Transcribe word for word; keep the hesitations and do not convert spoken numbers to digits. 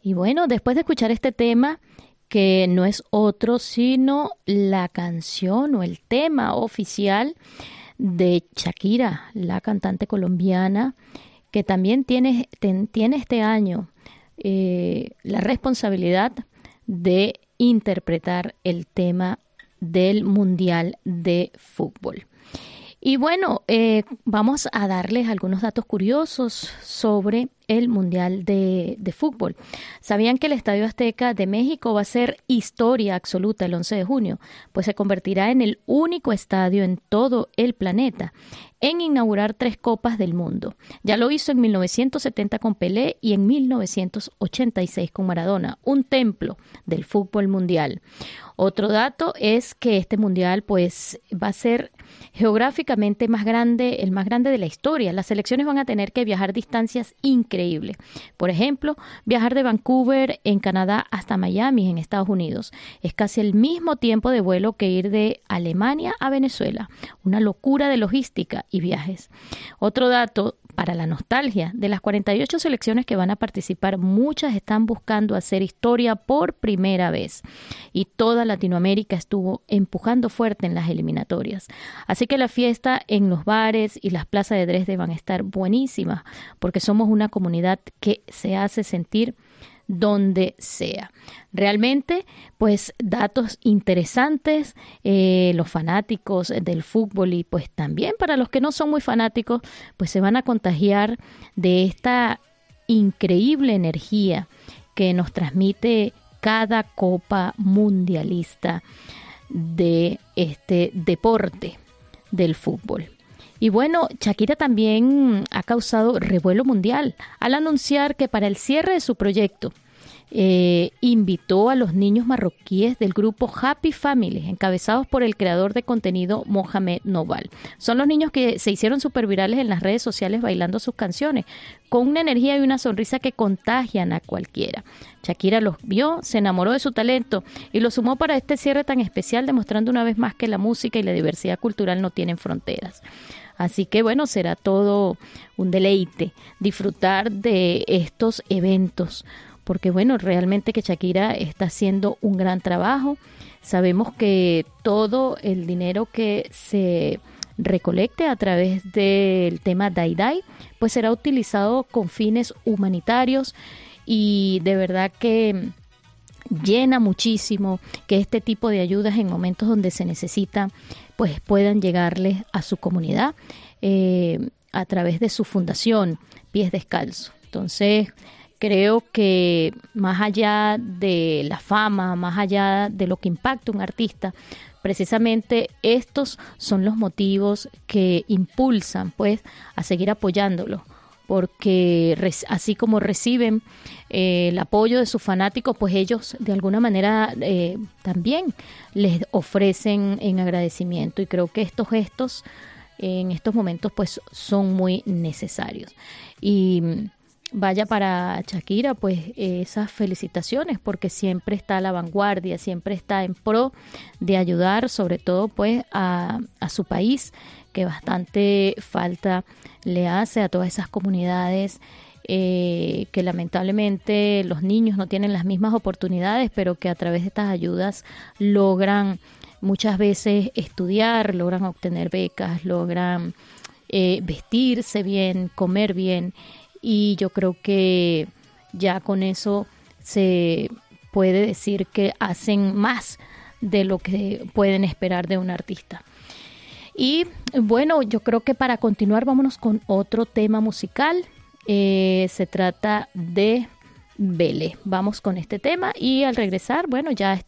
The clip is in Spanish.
Y bueno, después de escuchar este tema, que no es otro sino la canción o el tema oficial de Shakira, la cantante colombiana, que también tiene, ten- tiene este año eh, la responsabilidad de interpretar el tema del Mundial de Fútbol. Y bueno, eh, vamos a darles algunos datos curiosos sobre el Mundial de, de Fútbol. ¿Sabían que el Estadio Azteca de México va a ser historia absoluta el once de junio? Pues se convertirá en el único estadio en todo el planeta en inaugurar tres Copas del Mundo. Ya lo hizo en mil novecientos setenta con Pelé y en mil novecientos ochenta y seis con Maradona, un templo del fútbol mundial. Otro dato es que este mundial pues va a ser geográficamente más grande, el más grande de la historia. Las selecciones van a tener que viajar distancias increíbles. Por ejemplo, viajar de Vancouver en Canadá hasta Miami en Estados Unidos. Es casi el mismo tiempo de vuelo que ir de Alemania a Venezuela. Una locura de logística y viajes. Otro dato para la nostalgia, de las cuarenta y ocho selecciones que van a participar, muchas están buscando hacer historia por primera vez y toda Latinoamérica estuvo empujando fuerte en las eliminatorias. Así que la fiesta en los bares y las plazas de Dresde van a estar buenísimas porque somos una comunidad que se hace sentir donde sea. Realmente, pues datos interesantes, eh, los fanáticos del fútbol y pues también para los que no son muy fanáticos, pues se van a contagiar de esta increíble energía que nos transmite cada copa mundialista de este deporte del fútbol. Y bueno, Shakira también ha causado revuelo mundial al anunciar que para el cierre de su proyecto eh, invitó a los niños marroquíes del grupo Happy Family, encabezados por el creador de contenido Mohamed Noval. Son los niños que se hicieron súper virales en las redes sociales bailando sus canciones, con una energía y una sonrisa que contagian a cualquiera. Shakira los vio, se enamoró de su talento y lo sumó para este cierre tan especial, demostrando una vez más que la música y la diversidad cultural no tienen fronteras. Así que bueno, será todo un deleite disfrutar de estos eventos, porque bueno, realmente que Shakira está haciendo un gran trabajo. Sabemos que todo el dinero que se recolecte a través del tema Dai Dai, pues será utilizado con fines humanitarios y de verdad que llena muchísimo que este tipo de ayudas en momentos donde se necesita pues puedan llegarles a su comunidad eh, a través de su fundación Pies Descalzos. Entonces creo que más allá de la fama, más allá de lo que impacta un artista, precisamente estos son los motivos que impulsan pues a seguir apoyándolo, porque así como reciben eh, el apoyo de sus fanáticos, pues ellos de alguna manera eh, también les ofrecen en agradecimiento, y creo que estos gestos en estos momentos pues son muy necesarios. Y vaya, para Shakira pues esas felicitaciones, porque siempre está a la vanguardia, siempre está en pro de ayudar sobre todo pues a, a su país, que bastante falta le hace a todas esas comunidades eh, que lamentablemente los niños no tienen las mismas oportunidades, pero que a través de estas ayudas logran muchas veces estudiar, logran obtener becas, logran eh, vestirse bien, comer bien, y yo creo que ya con eso se puede decir que hacen más de lo que pueden esperar de un artista. Y bueno, yo creo que para continuar vámonos con otro tema musical. Eh, se trata de Vele. Vamos con este tema y al regresar, bueno, ya está